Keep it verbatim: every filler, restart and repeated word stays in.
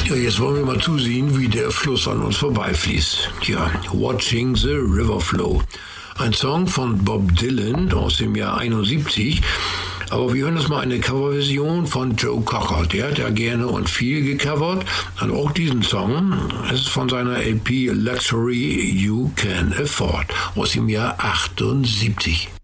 Ja, jetzt wollen wir mal zusehen, wie der Fluss an uns vorbeifließt. Ja, Watching the River Flow. Ein Song von Bob Dylan aus dem Jahr einundsiebzig. Aber wir hören das mal eine Coverversion von Joe Cocker. Der hat ja gerne und viel gecovert. Und auch diesen Song, es ist von seiner L P Luxury You Can Afford aus dem Jahr achtundsiebzig.